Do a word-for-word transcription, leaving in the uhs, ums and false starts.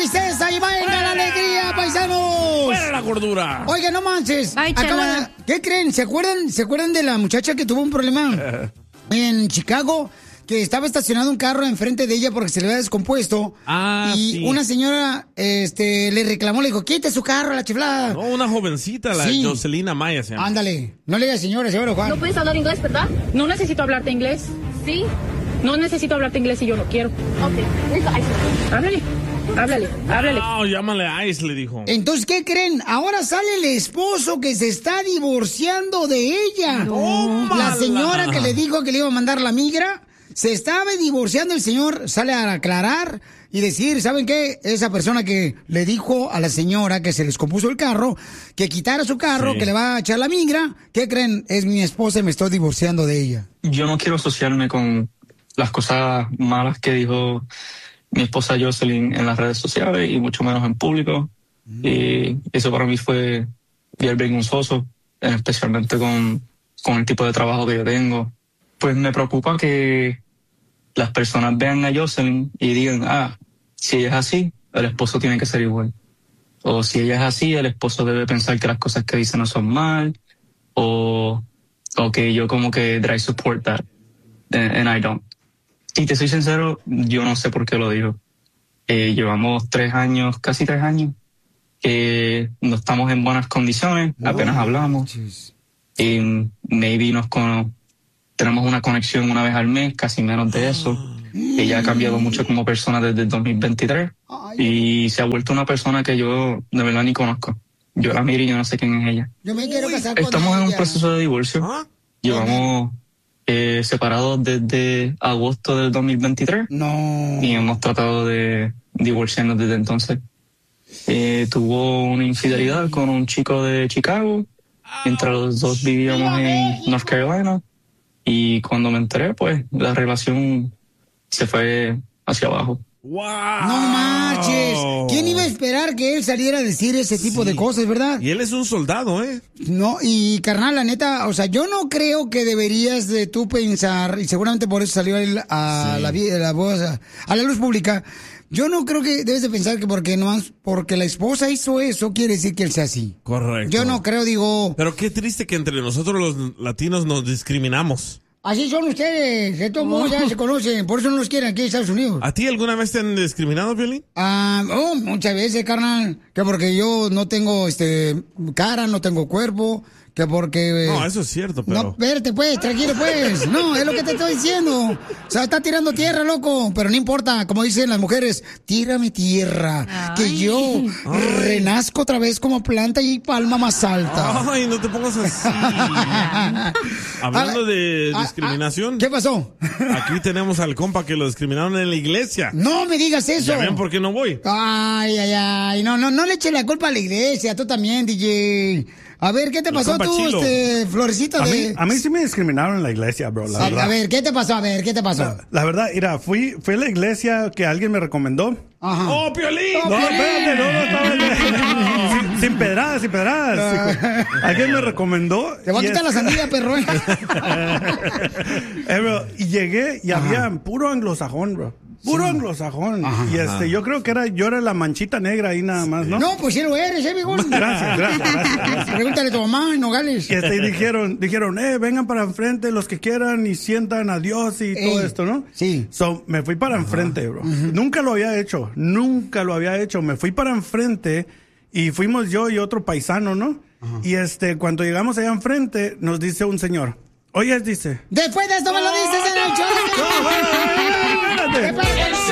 tristeza y venga la alegría, paisanos. ¡Fuera la gordura! Oiga, no manches. Ay, Acaban de- ¿Qué creen? ¿Se acuerdan, ¿Se acuerdan de la muchacha que tuvo un problema en Chicago? Que estaba estacionado un carro enfrente de ella porque se le había descompuesto. Ah, y sí. una señora este, le reclamó, le dijo, quite su carro, la chiflada. No, una jovencita, la Sí. Jocelyn Amaya se llama. Ándale, no le digas señora, señora Juan. No puedes hablar inglés, ¿verdad? No necesito hablarte inglés. Sí. No necesito hablarte inglés y yo no quiero. Ok. Háblale, háblale, háblale. No, llámale a Ice, le dijo. Entonces, ¿qué creen? Ahora sale el esposo que se está divorciando de ella. Tómala. La señora que le dijo que le iba a mandar la migra, se estaba divorciando. El señor sale a aclarar y decir, ¿saben qué? Esa persona que le dijo a la señora que se les compuso el carro, que quitara su carro, Sí. que le va a echar la migra, ¿qué creen? Es mi esposa y me estoy divorciando de ella. Yo no quiero asociarme con las cosas malas que dijo mi esposa Jocelyn en las redes sociales y mucho menos en público. Mm. Y eso para mí fue bien vergonzoso, especialmente con, con el tipo de trabajo que yo tengo. Pues me preocupa que las personas vean a Jocelyn y digan, ah, si ella es así, el esposo tiene que ser igual. O si ella es así, el esposo debe pensar que las cosas que dice no son mal. O, o que yo como que that I support that. And I don't. Y te soy sincero, yo no sé por qué lo digo. Eh, llevamos tres años, casi tres años, que no estamos en buenas condiciones, oh, apenas hablamos. Geez. Y maybe nos con, tenemos una conexión una vez al mes, casi menos de eso. Mm. Ella ha cambiado mucho como persona desde el dos mil veintitrés. Ay, y se ha vuelto una persona que yo de verdad ni conozco. Yo la miro y yo no sé quién es ella. Yo me quiero casar con Estamos ella. en un proceso de divorcio. ¿Ah? Llevamos... Eh, separados desde agosto del dos mil veintitrés. No. Y hemos tratado de divorciarnos desde entonces. Eh, tuvo una infidelidad con un chico de Chicago, mientras los dos vivíamos en North Carolina. Y cuando me enteré, pues, la relación se fue hacia abajo. ¡Wow! No marches. ¿Quién iba a esperar que él saliera a decir ese tipo sí. de cosas, verdad? Y él es un soldado, ¿eh? No, y carnal, la neta, o sea, yo no creo que deberías de tú pensar, y seguramente por eso salió él a, sí. la, la voz, a, a la luz pública, yo no creo que debes de pensar que porque no porque la esposa hizo eso, quiere decir que él sea así. Correcto. Yo no creo, digo... Pero qué triste que entre nosotros los latinos nos discriminamos. Así son ustedes, de todos modos ya se conocen, por eso no los quieren aquí en Estados Unidos. ¿A ti alguna vez te han discriminado, Piolín? Ah, oh, muchas veces, carnal, que porque yo no tengo este cara, no tengo cuerpo, que porque... No, eso es cierto, pero... No, espérate pues, tranquilo pues, no, es lo que te estoy diciendo. O sea, está tirando tierra, loco, pero no importa, como dicen las mujeres, tírame tierra, ay, que yo ay. renazco otra vez como planta y palma más alta. Ay, no te pongas así. Hablando de a, discriminación. A, ¿Qué pasó? Aquí tenemos al compa que lo discriminaron en la iglesia. No me digas eso. ¿Ya ven por qué no voy? Ay, ay, ay, no, no, no le eche la culpa a la iglesia, tú también, D J. A ver, ¿qué te pasó tú, este, Florecita? A, de... mí, a mí sí me discriminaron en la iglesia, bro, la a, verdad. A ver, ¿qué te pasó? A ver, ¿qué te pasó? La, la verdad, mira, fui, fui a la iglesia que alguien me recomendó. Ajá. ¡Oh, Piolín! No, Piolín. espérate, no, no, estaba sin, sin pedradas, sin pedradas. Uh, alguien me recomendó. Te voy a quitar es... la sandía, perro. eh, bro, y llegué y ajá. había puro anglosajón, bro. Puro sí. anglosajón. Ajá, y este, ajá. yo creo que era, yo era la manchita negra ahí nada más, ¿no? No, pues sí lo eres, eh, viejo. Gracias, gracias, gracias, gracias. Pregúntale a tu mamá en Nogales. Y este, y dijeron, dijeron, eh, vengan para enfrente los que quieran y sientan a Dios y Ey, todo esto, ¿no? Sí. So, me fui para ajá. enfrente, bro. Uh-huh. Nunca lo había hecho, nunca lo había hecho. Me fui para enfrente y fuimos yo y otro paisano, ¿no? Ajá. Y este, cuando llegamos allá enfrente, nos dice un señor, oye, dice. Después de esto me lo dices en el show.